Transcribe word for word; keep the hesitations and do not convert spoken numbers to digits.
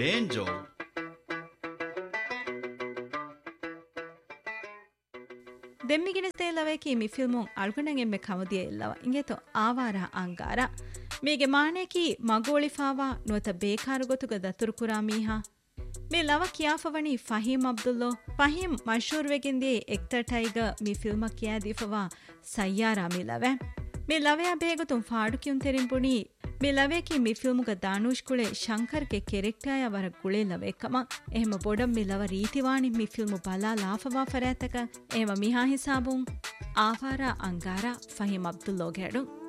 danger ದೆಮ್ಮಿಗಿನಿಸ್ತೇ ಲವೇಕಿ ಮಿ ಫಿಲ್ಮುನ್ ಅಳ್ಕುಣಂಗೆಮ್ಮೆ ಕಮದಿಯೆ ಇಲ್ಲವ ಇಂಗೆತೊ ಆವಾರ ಅಂಗಾರ ಮೇಗೆ ಮಾಣೇಕಿ ಮಗೋಳಿಫಾವಾ ನುವತ ಬೇಕಾರು ಗೊತುಗ ದತುರು ಕುರಾ ಮೀಹಾ May Lava ಕಿಯಾಫವಣಿ Faheem ಅಬ್ದುಲ್ಲೋ Faheem ಮಶೂರ್ ವೆಗಿಂದಿ hectare tiger ಮಿ film ಕಿಯಾ ದಿಫವಾ ಸಯ್ಯಾರಾ ಮಿ ಲವೆ ಮೇ ಲವೆಯ ಬೇಗತುಂ ಫಾಡು ಕಿಯುಂ ತೆರಿಂಪುಣಿ ಮೇ ಲವೇಕಿ ಮಿ ಫಿಲ್ಮುಗ ದಾನೂಶ್ ಕುಳೆ ಶಂಕರ್ಗೆ ಕೆರೆಕ್ಟಾಯ ವರ ಗುಳೆ ಲವೇಕಮ ಎಹಮ ಬೊಡಂ ಮಿ ಲವ ರೀತಿವಾಣಿ ಮಿ ಫಿಲ್ಮು ಬಲಾ ಲಾಫವಾ ಫರಾತಕ ಎಹಮ ಮಿಹಾ ಹಿಸಾಬುಂ ಆವಾರ ಅಂಗಾರ ಫಹೀಮ್ ಅಬ್ದುಲ್ಲೋ ಗೆಡು